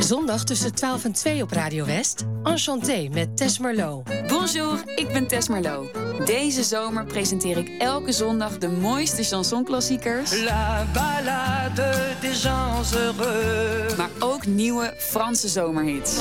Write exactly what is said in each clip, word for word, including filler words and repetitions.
zondag tussen twaalf en twee op Radio West. Enchanté met Tess Merlot. Bonjour, ik ben Tess Merlot. Deze zomer presenteer ik elke zondag de mooiste chansonklassiekers. La ballade des gens heureux. Maar ook nieuwe Franse zomerhits.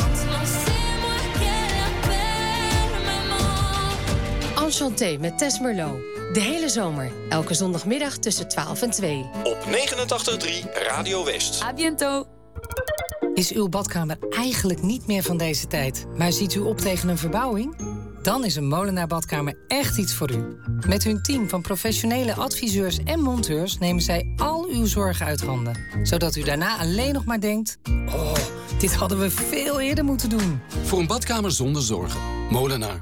Enchanté met Tess Merlot. De hele zomer, elke zondagmiddag tussen twaalf en twee. Op negenentachtig komma drie Radio West. A bientôt. Is uw badkamer eigenlijk niet meer van deze tijd, maar ziet u op tegen een verbouwing? Dan is een Molenaar badkamer echt iets voor u. Met hun team van professionele adviseurs en monteurs nemen zij al uw zorgen uit handen. Zodat u daarna alleen nog maar denkt: oh, dit hadden we veel eerder moeten doen. Voor een badkamer zonder zorgen. Molenaar.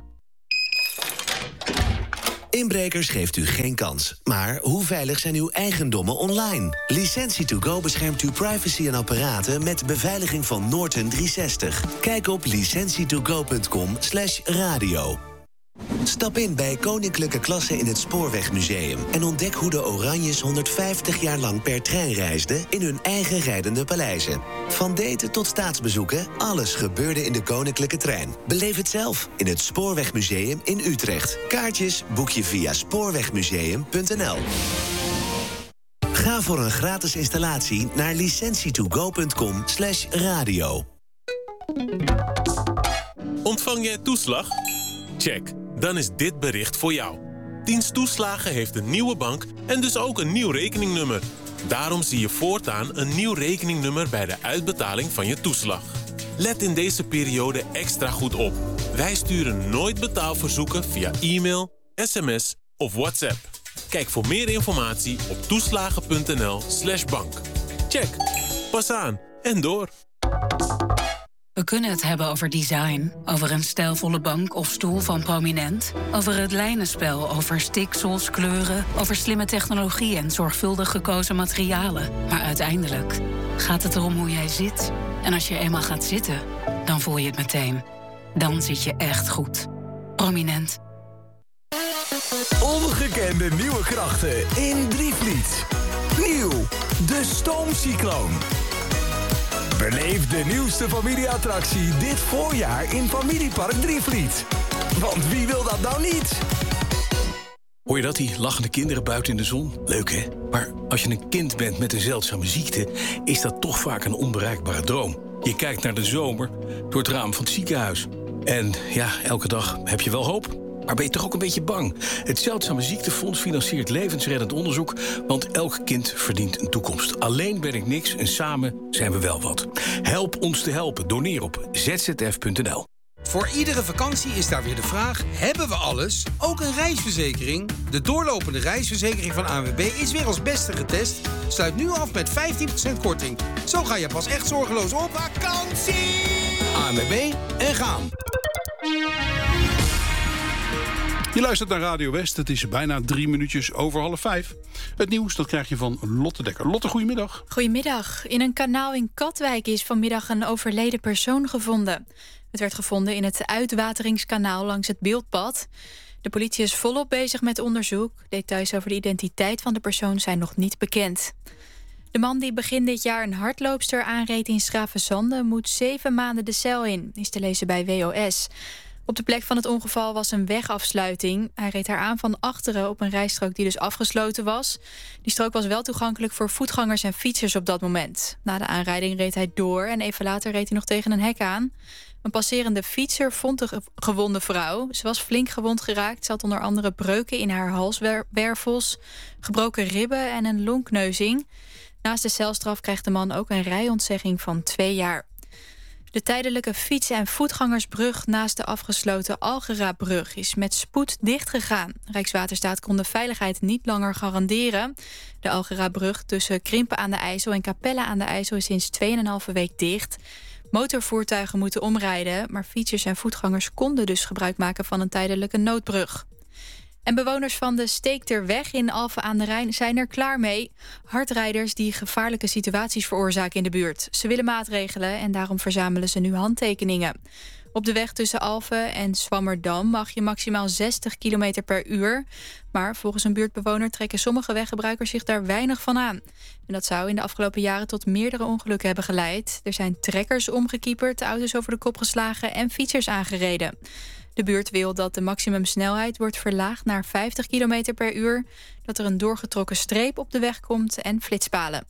Inbrekers geeft u geen kans. Maar hoe veilig zijn uw eigendommen online? Licentie to go beschermt uw privacy en apparaten met beveiliging van Norton driehonderdzestig. Kijk op licentietogo punt com slash radio. Stap in bij Koninklijke Klasse in het Spoorwegmuseum en ontdek hoe de Oranjes honderdvijftig jaar lang per trein reisden in hun eigen rijdende paleizen. Van daten tot staatsbezoeken, alles gebeurde in de Koninklijke Trein. Beleef het zelf in het Spoorwegmuseum in Utrecht. Kaartjes boek je via spoorwegmuseum punt n l. Ga voor een gratis installatie naar licentietogo punt com slash radio. Ontvang jij toeslag? Check. Dan is dit bericht voor jou. Dienst Toeslagen heeft een nieuwe bank en dus ook een nieuw rekeningnummer. Daarom zie je voortaan een nieuw rekeningnummer bij de uitbetaling van je toeslag. Let in deze periode extra goed op. Wij sturen nooit betaalverzoeken via e-mail, sms of WhatsApp. Kijk voor meer informatie op toeslagen punt n l slash bank. Check. Pas aan en door. We kunnen het hebben over design, over een stijlvolle bank of stoel van Prominent, over het lijnenspel, over stiksels, kleuren, over slimme technologie en zorgvuldig gekozen materialen. Maar uiteindelijk gaat het erom hoe jij zit. En als je eenmaal gaat zitten, dan voel je het meteen. Dan zit je echt goed. Prominent. Ongekende nieuwe krachten in Drievliet. Nieuw, de Stoomcycloon. Beleef de nieuwste familieattractie dit voorjaar in Familiepark Drievliet. Want wie wil dat nou niet? Hoor je dat, die lachende kinderen buiten in de zon? Leuk, hè? Maar als je een kind bent met een zeldzame ziekte, is dat toch vaak een onbereikbare droom. Je kijkt naar de zomer door het raam van het ziekenhuis. En ja, elke dag heb je wel hoop. Maar ben je toch ook een beetje bang? Het Zeldzame Ziektefonds financiert levensreddend onderzoek, want elk kind verdient een toekomst. Alleen ben ik niks en samen zijn we wel wat. Help ons te helpen. Doneer op z z f punt n l. Voor iedere vakantie is daar weer de vraag: hebben we alles? Ook een reisverzekering? De doorlopende reisverzekering van A N W B is weer als beste getest. Sluit nu af met vijftien procent korting. Zo ga je pas echt zorgeloos op vakantie. A N W B en gaan. Je luistert naar Radio West. Het is bijna drie minuutjes over half vijf. Het nieuws, dat krijg je van Lotte Dekker. Lotte, goedemiddag. Goedemiddag. In een kanaal in Katwijk is vanmiddag een overleden persoon gevonden. Het werd gevonden in het uitwateringskanaal langs het Beeldpad. De politie is volop bezig met onderzoek. Details over de identiteit van de persoon zijn nog niet bekend. De man die begin dit jaar een hardloopster aanreed in Schravenzande moet zeven maanden de cel in, is te lezen bij W O S. Op de plek van het ongeval was een wegafsluiting. Hij reed haar aan van achteren op een rijstrook die dus afgesloten was. Die strook was wel toegankelijk voor voetgangers en fietsers op dat moment. Na de aanrijding reed hij door en even later reed hij nog tegen een hek aan. Een passerende fietser vond de gewonde vrouw. Ze was flink gewond geraakt. Ze had onder andere breuken in haar halswervels, gebroken ribben en een longkneuzing. Naast de celstraf krijgt de man ook een rijontzegging van twee jaar. De tijdelijke fiets- en voetgangersbrug naast de afgesloten Algerabrug is met spoed dichtgegaan. Rijkswaterstaat kon de veiligheid niet langer garanderen. De Algerabrug tussen Krimpen aan de IJssel en Capelle aan de IJssel is sinds tweeënhalve week dicht. Motorvoertuigen moeten omrijden, maar fietsers en voetgangers konden dus gebruik maken van een tijdelijke noodbrug. En bewoners van de Steekterweg in Alphen aan de Rijn zijn er klaar mee. Hardrijders die gevaarlijke situaties veroorzaken in de buurt. Ze willen maatregelen en daarom verzamelen ze nu handtekeningen. Op de weg tussen Alphen en Zwammerdam mag je maximaal zestig kilometer per uur. Maar volgens een buurtbewoner trekken sommige weggebruikers zich daar weinig van aan. En dat zou in de afgelopen jaren tot meerdere ongelukken hebben geleid. Er zijn trekkers omgekieperd, auto's over de kop geslagen en fietsers aangereden. De buurt wil dat de maximumsnelheid wordt verlaagd naar vijftig kilometer per uur... dat er een doorgetrokken streep op de weg komt en flitspalen.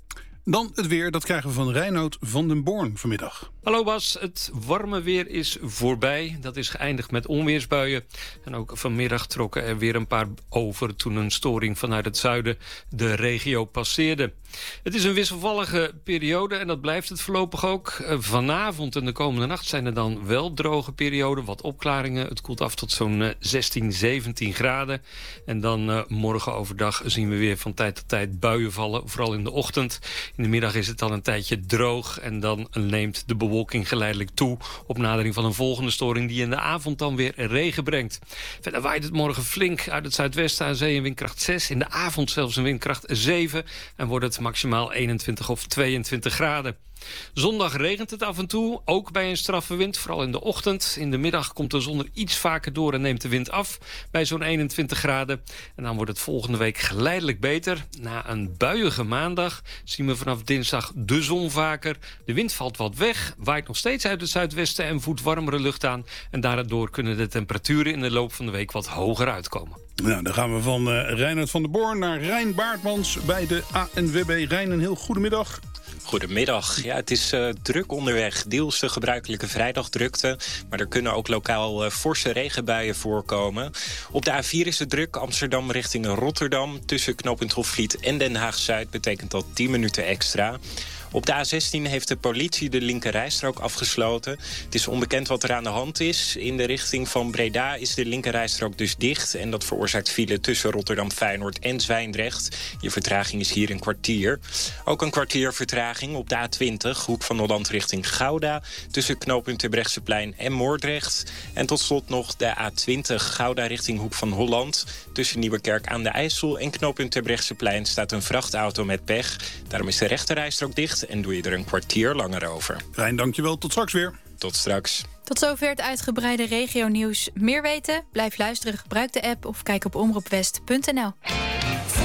Dan het weer, dat krijgen we van Reinoud van den Born vanmiddag. Hallo Bas, het warme weer is voorbij. Dat is geëindigd met onweersbuien. En ook vanmiddag trokken er weer een paar over... toen een storing vanuit het zuiden de regio passeerde. Het is een wisselvallige periode en dat blijft het voorlopig ook. Vanavond en de komende nacht zijn er dan wel droge perioden. Wat opklaringen. Het koelt af tot zo'n zestien, zeventien graden. En dan uh, morgen overdag zien we weer van tijd tot tijd buien vallen. Vooral in de ochtend. In de middag is het dan een tijdje droog. En dan neemt de bewolking geleidelijk toe. Op nadering van een volgende storing die in de avond dan weer regen brengt. Verder waait het morgen flink uit het zuidwesten aan zee een windkracht zes. In de avond zelfs een windkracht zeven. En wordt het maximaal eenentwintig of tweeëntwintig graden. Zondag regent het af en toe, ook bij een straffe wind, vooral in de ochtend. In de middag komt de zon er iets vaker door en neemt de wind af bij zo'n eenentwintig graden. En dan wordt het volgende week geleidelijk beter. Na een buiige maandag zien we vanaf dinsdag de zon vaker. De wind valt wat weg, waait nog steeds uit het zuidwesten en voert warmere lucht aan. En daardoor kunnen de temperaturen in de loop van de week wat hoger uitkomen. Nou, dan gaan we van uh, Reinoud van den Born naar Rijn Baartmans bij de A N W B. Rijn, een heel goedemiddag. Goedemiddag. Ja, het is uh, druk onderweg. Deels de gebruikelijke vrijdagdrukte. Maar er kunnen ook lokaal uh, forse regenbuien voorkomen. Op de A vier is het druk. Amsterdam richting Rotterdam. Tussen knooppunt Hofvliet en Den Haag-Zuid betekent dat tien minuten extra. Op de A zestien heeft de politie de linkerrijstrook afgesloten. Het is onbekend wat er aan de hand is. In de richting van Breda is de linkerrijstrook dus dicht. En dat veroorzaakt file tussen Rotterdam-Feyenoord en Zwijndrecht. Je vertraging is hier een kwartier. Ook een kwartier vertraging op de A twintig. Hoek van Holland richting Gouda. Tussen knooppunt Terbrechtseplein en Moordrecht. En tot slot nog de A twintig. Gouda richting Hoek van Holland. Tussen Nieuwekerk aan de IJssel en knooppunt Terbrechtseplein staat een vrachtauto met pech. Daarom is de rechterrijstrook dicht. En doe je er een kwartier langer over. Rijn, dankjewel. Tot straks weer. Tot straks. Tot zover het uitgebreide regionieuws. Meer weten? Blijf luisteren, gebruik de app of kijk op omroepwest punt n l.